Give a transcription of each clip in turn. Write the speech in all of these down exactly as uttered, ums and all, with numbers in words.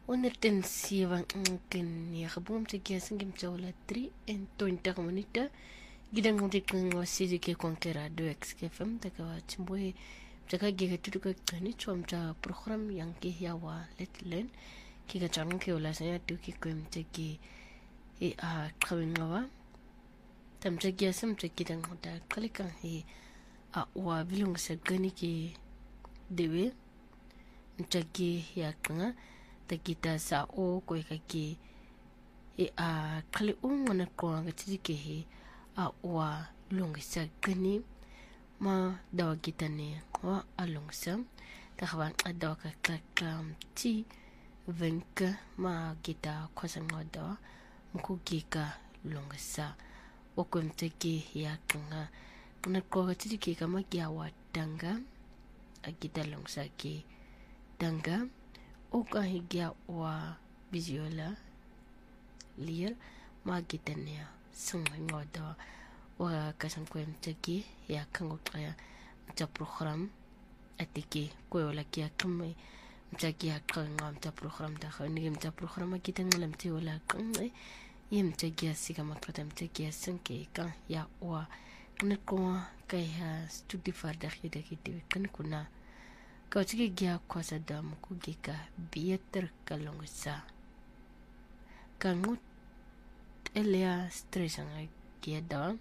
honderdzevenentwintig minute gidang ngudikang wasiri ke konkera do X K F M takawa chimboe mtaka giga tuduka kani chomta program yang ke yawa letlen kiga chanong ke wala saya tu ki ko mtaki e a kawingawa tamtaki asam mtaki dang da kalikan he a wa bilung sa gani ke dewe mtaki ya kanga takita sa o ko kaki e a kali ungana ko ngati ke he a wa lungsa gani ma dawa kita ne wa alungsa takwan adawa ka kakam ti venka ma kita kwasang dawa mukugika lungsa okumteki ya kanga na ko ngati ke kama kiawa danga agita lungsa ke danga oka higia wa biziola lier ma kita ne sanga ngoda wa kasang kwentaki ya kango kaya mta program atiki ko wala kia kame mtaki ya kanga mta program ta khani mta program kita ngalam ti wala kanga yim tagi asika makrata mtaki sanke kan ya wa neko kai ha studi farda khida kiti kan kuna ka tiki gya kwasa da muku gika biyeter kalongsa kangut elia stress ang kia da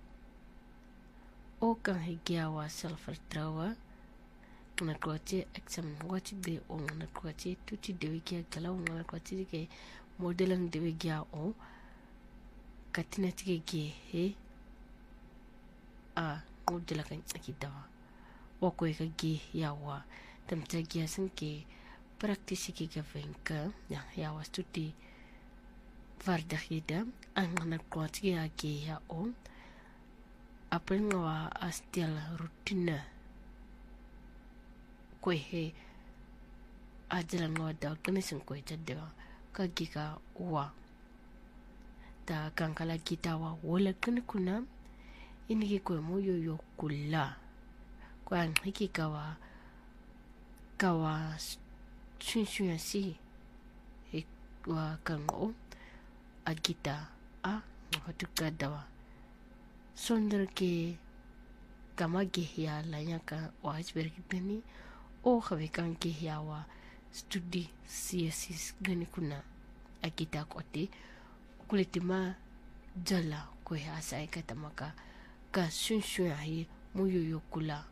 o kan higia wa self trawa na kwati exam wati de o na kwati tuti de wikia kala o na kwati ke modelang de wikia o katina tike ge he a modela kan kita wa ko ka ge yawa tamta ge san ke practice ke ga venka ya yawa studi vardagida ang nakwati ya ke ya o aprenwa astial rutina ko he ajala ngoda kanisin ko jadda ka giga wa ta kankala kita wa wala kan kuna iniki ko moyo yo kula ko an hiki kawa kawa shun si e wa kan o agita a ngatuka dawa sondar ke kama ke ya lanya ka wa isberki beni o khawe kan ke ya wa studi css gani kuna agita kote kulitima jala ko ya sai ka tamaka ka shun shun ai muyo yokula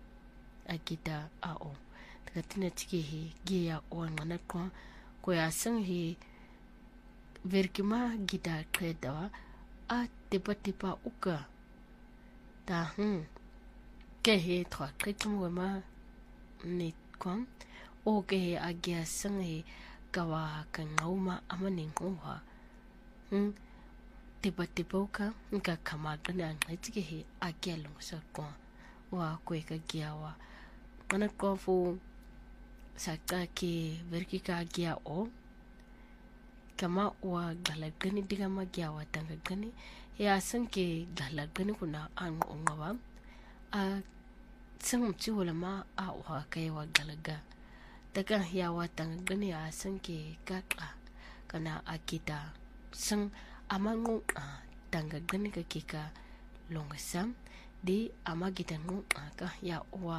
agita a o takatina tike he ge ya o ngana ko ko ya san he verkima gita kredawa a tepa tepa uka ta hmm ke he trois kretum wema ne kom o ke he agia sang he kawa ka ngauma amani ngwa hmm tepa tepa uka nka kama gana ngati he agia lungsa ko wa ko ka giawa kana ko fu saka ke verki ka agia o kama wa galagani diga magiawa tanga gani ya sanke galagani kuna an ongawa a san ci wala ma a wa kai wa galaga daga ya wa tanga gani a sanke kaka kana akita san amango tanga gani ka kika longasam di amagita ngo ka ya wa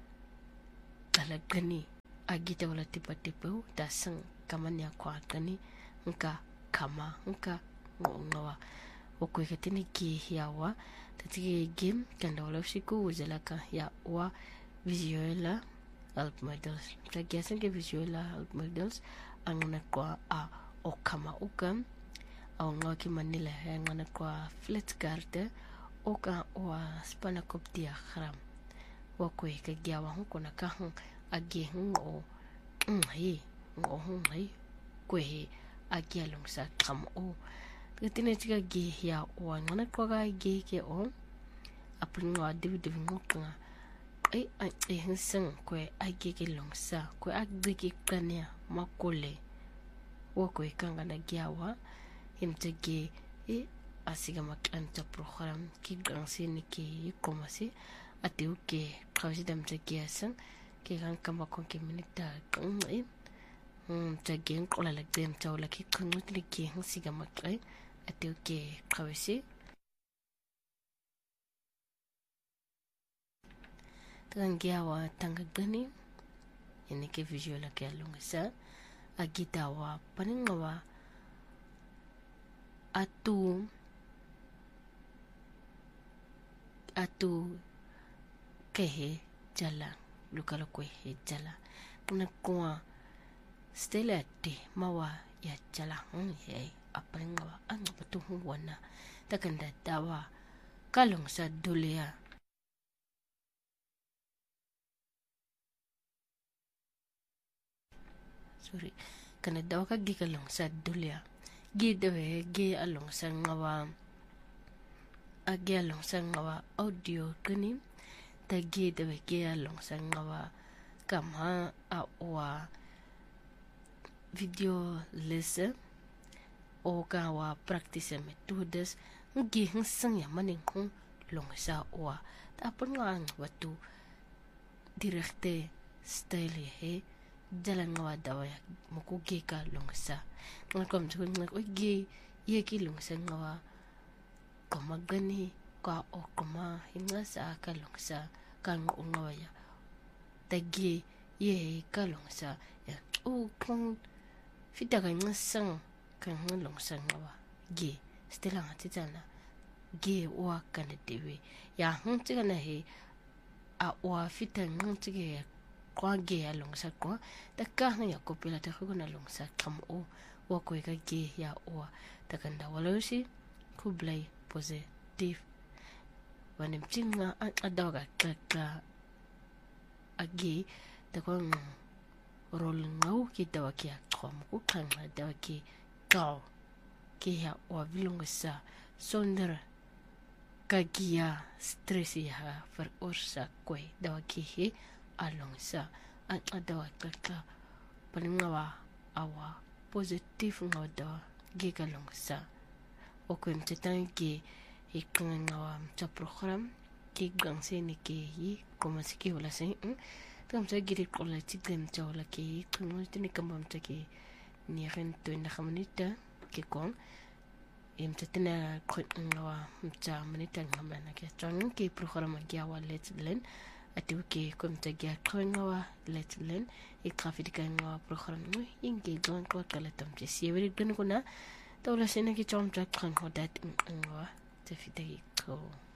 galagani agita wala tipa-tipa da san kamanya kwa gani nka kama nka ngawa wako katini ki yawa tatike game kanda wala siku uzalaka ya wa visuala help models tagia sanke visuala help models angana kwa a o kama ukam au ngaki manila angana kwa flat card oka wa spana koptia khram wako kagia wa huko na kahun agi ngo ngai ngo ngai kwe agia lungsa kam o tine tika ge ya o ngana ko ga ge ke o apun wa div div ngokanga ai ai hinsen kwe agi ke lungsa kwe agi ke kanya makole wo kwe kanga na giawa himtage e asiga makanta program ki ganse ni ke komasi ate uke kawsi dam take asan ke kan kama kon ke minita kan ai tageng qola la dem tawla ki qnut li ki siga makre ate ke qawsi tangiawa tangagani ini ke visual la ke lungsa agitawa paningawa atu atu kehe jala lukalo kwe jala kuna kwa stela te mawa ya jala hon he apalingawa anga patu wana takanda dawa kalong sa dulia sorry kana dawa ka gikalong sa dulia gidawe gi along sa ngawa agi along sa ngawa audio kani tagi dawe gi along sa ngawa kama awa video lesson o kawa practice methods ngi hnsang ya maning kong long sa wa tapon nga watu direkte style he jalan nga dawa mukugi ka long sa ngkom so ngak ogi ye ki long sa nga kama gani ka o kama hinga sa ka long sa kan nga ya tagi ye ka long sa ya o kong fita ka ngasang kan long sa nga ge stela ngatitana ge wa kan dewe ya hon tiga na he a wa fita ngantige kwa ge ya long sa kwa ta ka ya ko pila ta ko na long sa kam o wa ko ka ge ya o ta kan da walosi ku blai positive wanim tinga an adaga ka ka agi ta ko rol ngau ki dawa ki kom ku kan dawa ki kau ki ya wa vilung sa sonder kagia stress ya for ursa kwe dawa ki he along sa an adawa ka ka palingawa awa positive ngaw dawa gi kalong sa o kun tetang ki ikang ngawa sa program ki gang se ni ki yi como se ki wala se tam sa giri ko la tigem tawla ki kuno tini kambam ta ki ni ren to na khamanita ki kon im tatina ko ngawa mta manita ngamana ki tong ki program ki awa let's learn atu ki kom ta gi ko ngawa let's learn e trafika ngawa program no ingi gon ko kala tam ti siwiri gën ko na tawla sene ki chom ta kan ko dat ngawa te fitay ko